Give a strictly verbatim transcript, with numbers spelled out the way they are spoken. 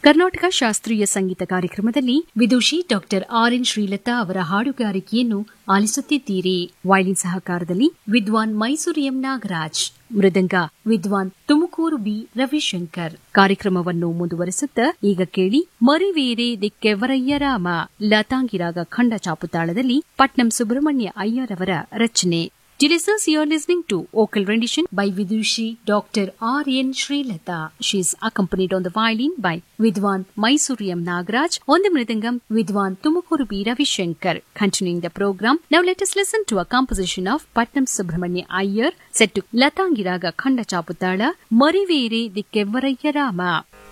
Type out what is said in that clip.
ಕರ್ನಾಟಕ ಶಾಸ್ತ್ರೀಯ ಸಂಗೀತ ಕಾರ್ಯಕ್ರಮದಲ್ಲಿ ವಿದುಷಿ doctor R N Srilatha ಅವರ ಹಾಡುಗಾರಿಕೆಯನ್ನು ಆಲಿಸುತ್ತಿದ್ದೀರಿ. ವಯಲಿನ್ ಸಹಕಾರದಲ್ಲಿ ವಿದ್ವಾನ್ ಮೈಸೂರು ಎಂ ನಾಗರಾಜ್, ಮೃದಂಗ ವಿದ್ವಾನ್ ತುಮಕೂರು ಬಿ ರವಿಶಂಕರ್. ಕಾರ್ಯಕ್ರಮವನ್ನು ಮುಂದುವರೆಸುತ್ತ ಈಗ ಕೇಳಿ ಮರಿವೇರೆ ದಿಕ್ಕೆವರಯ್ಯ ರಾಮ, ಲತಾಂಗಿರಾಗ ಖಂಡ ಚಾಪುತಾಳದಲ್ಲಿ ಪಟ್ನಂ ಸುಬ್ರಹ್ಮಣ್ಯ ಅಯ್ಯರ್ ಅವರ ರಚನೆ. Dear listeners, you are listening to vocal rendition by Vidushi Doctor R N Srilata. She is accompanied on the violin by Vidwan Mysuru M Nagaraj, on the mridangam Vidwan Tumakuru B Ravishankar. Continuing the program, now let us listen to a composition of Patnam Subramanya Iyer set to Latangiraga Khanda Chaputala, Marivere Dikkevarayya Rama.